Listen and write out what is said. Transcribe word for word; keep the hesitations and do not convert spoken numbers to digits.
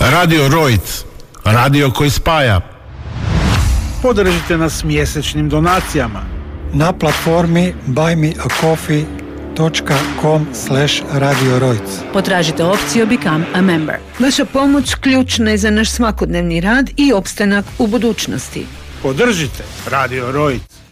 Radio Rojc, radio koji spaja. Podržite nas mjesečnim donacijama na platformi buy me a coffee dot com slash radio rojc. Potražite opciju Become a Member. Vaša pomoć ključna je za naš svakodnevni rad i opstanak u budućnosti. Podržite Radio Rojc.